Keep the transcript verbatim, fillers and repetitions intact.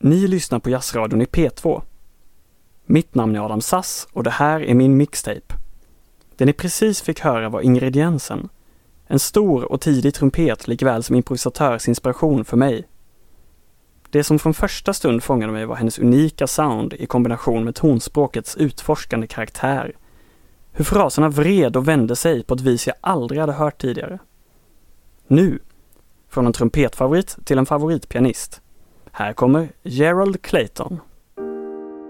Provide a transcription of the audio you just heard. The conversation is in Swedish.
Ni lyssnar på Jazzradion i P två. Mitt namn är Adam Sass och det här är min mixtape. Det ni precis fick höra var ingrediensen. En stor och tidig trumpet likväl som improvisatörsinspiration för mig. Det som från första stund fångade mig var hennes unika sound i kombination med tonspråkets utforskande karaktär. Hur fraserna vred och vände sig på ett vis jag aldrig hade hört tidigare. Nu, från en trumpetfavorit till en favoritpianist. Här kommer Gerald Clayton.